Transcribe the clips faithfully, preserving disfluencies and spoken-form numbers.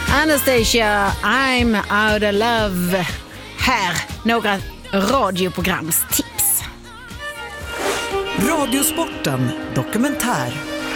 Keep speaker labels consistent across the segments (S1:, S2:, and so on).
S1: Anastasia, I'm out of love. Här, några radioprogramstips.
S2: Radiosporten dokumentär.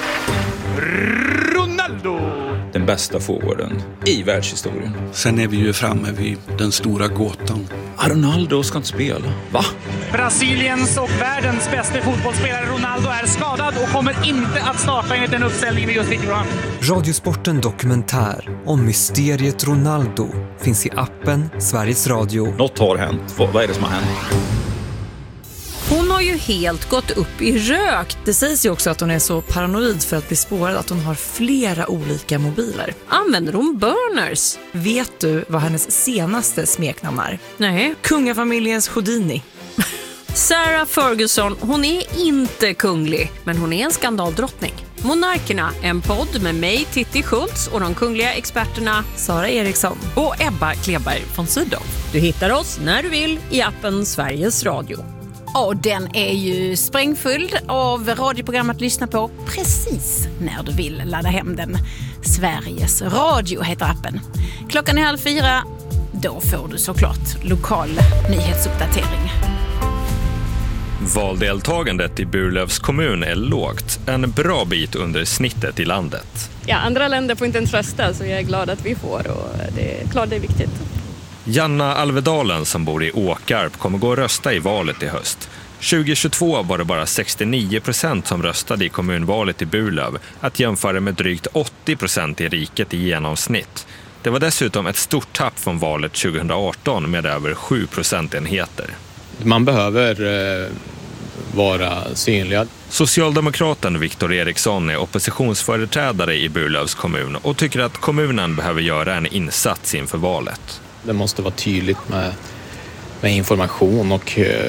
S3: Ronaldo!
S4: Den bästa forwarden i världshistorien.
S5: Sen är vi ju framme vid den stora gåtan.
S4: Ronaldo ska inte spela. Va?
S3: Brasiliens och världens bästa fotbollsspelare Ronaldo är skadad och kommer inte att starta enligt den uppställningen vi just fick fram.
S2: Radiosporten dokumentär om mysteriet Ronaldo finns i appen Sveriges Radio.
S4: Något har hänt. Vad är det som har hänt?
S6: Hon har ju helt gått upp i rök. Det sägs ju också att hon är så paranoid för att bli spårad att hon har flera olika mobiler. Använder hon burners? Vet du vad hennes senaste smeknamn är? Nej. Kungafamiljens Houdini. Sarah Ferguson, hon är inte kunglig, men hon är en skandaldrottning. Monarkerna, en podd med mig, Titti Schultz, och de kungliga experterna Sara Eriksson och Ebba Kleberg von Sydow. Du hittar oss när du vill i appen Sveriges Radio.
S1: Och den är ju sprängfull av radioprogram att lyssna på precis när du vill. Ladda hem den. Sveriges Radio heter appen. Klockan är halv fyra. Då får du såklart lokal nyhetsuppdatering.
S7: Valdeltagandet i Burlövs kommun är lågt. En bra bit under snittet i landet.
S8: Ja, andra länder får inte ens rösta, så jag är glad att vi får, och det är klart det är viktigt.
S7: Janna Alvedalen som bor i Åkarp kommer gå och rösta i valet i höst. tjugohundratjugotvå var det bara sextionio procent som röstade i kommunvalet i Burlöv, att jämföra med drygt åttio procent i riket i genomsnitt. Det var dessutom ett stort tapp från valet tjugohundraarton med över sju procentenheter.
S9: Man behöver eh, vara synliga.
S7: Socialdemokraten Viktor Eriksson är oppositionsföreträdare i Burlövs kommun och tycker att kommunen behöver göra en insats inför valet.
S9: Det måste vara tydligt med, med information och eh,